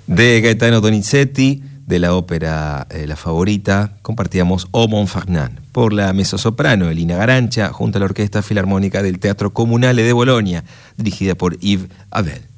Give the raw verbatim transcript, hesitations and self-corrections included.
De Gaetano Donizetti, de la ópera eh, La Favorita, compartíamos O Montfarnant, por la mezzosoprano Elina Garancha, junto a la Orquesta Filarmónica del Teatro Comunale de Bolonia, dirigida por Yves Abel.